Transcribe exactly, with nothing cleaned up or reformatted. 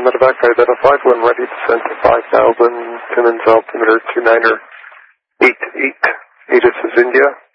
medevac identified when ready to send to five thousand, Timmins altimeter two niner eight eight, Aegis is India.